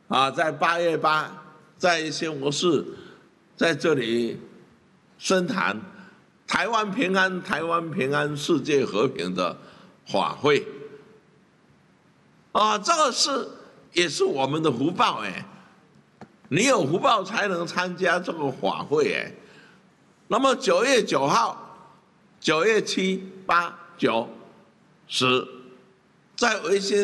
在8月8，在新竹市，在这里宣谈台湾平安、台湾平安、世界和平的法会。这个也是我们的福报你有福报才能参加这个法会那么9月9号、9月7、8、9、10，在维新